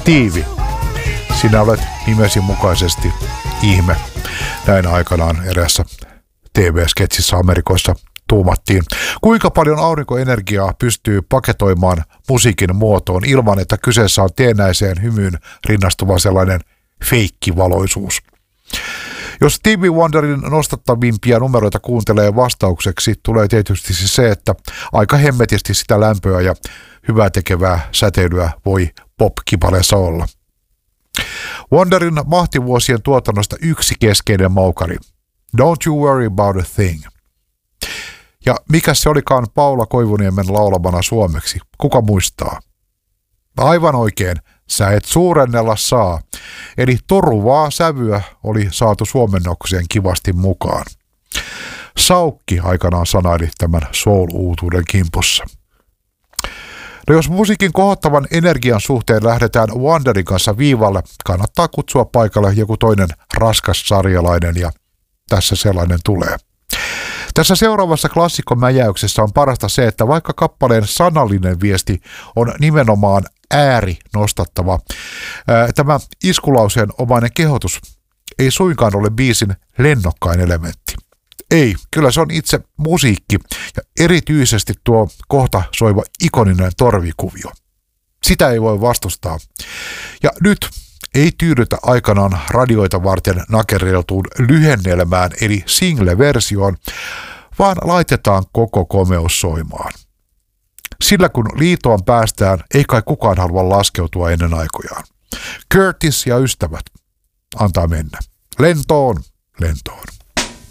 Stevie, sinä olet nimesi mukaisesti ihme. Näin aikanaan erässä TV-sketsissä Amerikoissa tuumattiin. Kuinka paljon aurinkoenergiaa pystyy paketoimaan musiikin muotoon ilman, että kyseessä on teennäiseen hymyyn rinnastuva sellainen feikkivaloisuus? Jos Stevie Wonderin nostattavimpia numeroita kuuntelee vastaukseksi, tulee tietysti se, että aika hemmetisti sitä lämpöä ja hyvää tekevää säteilyä voi pop-kipaleessa olla. Wonderin mahtivuosien tuotannosta yksi keskeinen maukari. Don't you worry about a thing. Ja mikä se olikaan Paula Koivuniemen laulamana suomeksi? Kuka muistaa? Aivan oikein, sä et suurennella saa. Eli toruvaa sävyä oli saatu suomennokseen kivasti mukaan. Saukki aikanaan sanaili tämän soul-uutuuden kimpussa. No jos musiikin kohottavan energian suhteen lähdetään Wonderin kanssa viivalle, kannattaa kutsua paikalle joku toinen raskas sarjalainen ja tässä sellainen tulee. Tässä seuraavassa klassikkomäjäyksessä on parasta se, että vaikka kappaleen sanallinen viesti on nimenomaan ääri nostattava, tämä iskulauseen omainen kehotus ei suinkaan ole biisin lennokkain elementti. Ei, kyllä se on itse musiikki ja erityisesti tuo kohta soiva ikoninen torvikuvio. Sitä ei voi vastustaa. Ja nyt ei tyydytä aikanaan radioita varten nakerreltuun lyhennelmään eli single-versioon, vaan laitetaan koko komeus soimaan. Sillä kun liitoon päästään, ei kai kukaan halua laskeutua ennen aikojaan. Curtis ja ystävät, antaa mennä. Lentoon, lentoon.